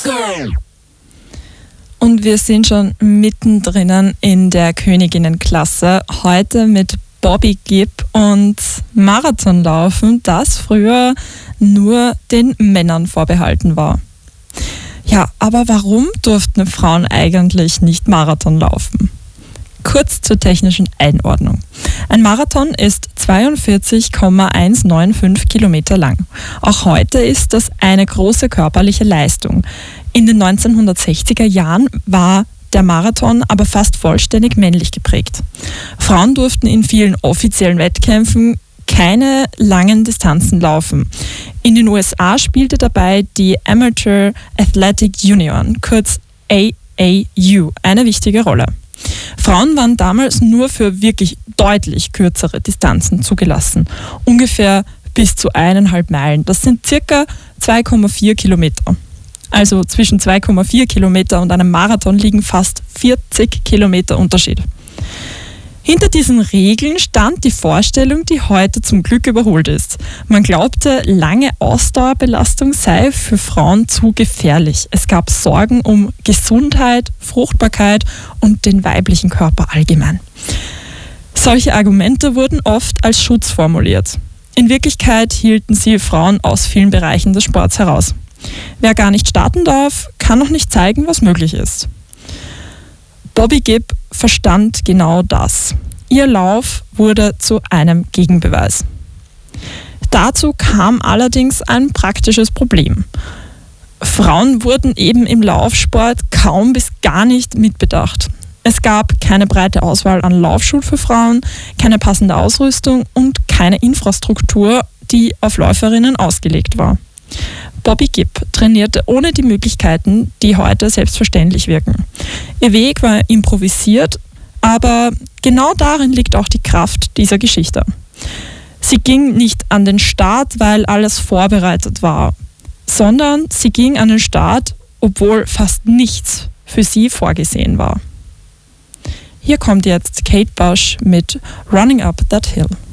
Und wir sind schon mittendrin in der Königinnenklasse. Heute mit Bobby Gibb und Marathonlaufen, das früher nur den Männern vorbehalten war. Ja, aber warum durften Frauen eigentlich nicht Marathon laufen? Kurz zur technischen Einordnung. Ein Marathon ist 42,195 Kilometer lang. Auch heute ist das eine große körperliche Leistung. In den 1960er Jahren war der Marathon aber fast vollständig männlich geprägt. Frauen durften in vielen offiziellen Wettkämpfen keine langen Distanzen laufen. In den USA spielte dabei die Amateur Athletic Union, kurz AAU, eine wichtige Rolle. Frauen waren damals nur für wirklich deutlich kürzere Distanzen zugelassen, ungefähr bis zu 1,5 Meilen. Das sind circa 2,4 Kilometer. Also zwischen 2,4 Kilometer und einem Marathon liegen fast 40 Kilometer Unterschied. Hinter diesen Regeln stand die Vorstellung, die heute zum Glück überholt ist. Man glaubte, lange Ausdauerbelastung sei für Frauen zu gefährlich. Es gab Sorgen um Gesundheit, Fruchtbarkeit und den weiblichen Körper allgemein. Solche Argumente wurden oft als Schutz formuliert. In Wirklichkeit hielten sie Frauen aus vielen Bereichen des Sports heraus. Wer gar nicht starten darf, kann noch nicht zeigen, was möglich ist. Bobby Gibb verstand genau das. Ihr Lauf wurde zu einem Gegenbeweis. Dazu kam allerdings ein praktisches Problem. Frauen wurden eben im Laufsport kaum bis gar nicht mitbedacht. Es gab keine breite Auswahl an Laufschuhen für Frauen, keine passende Ausrüstung und keine Infrastruktur, die auf Läuferinnen ausgelegt war. Bobby Gibb trainierte ohne die Möglichkeiten, die heute selbstverständlich wirken. Ihr Weg war improvisiert, aber genau darin liegt auch die Kraft dieser Geschichte. Sie ging nicht an den Start, weil alles vorbereitet war, sondern sie ging an den Start, obwohl fast nichts für sie vorgesehen war. Hier kommt jetzt Kate Bush mit Running Up That Hill.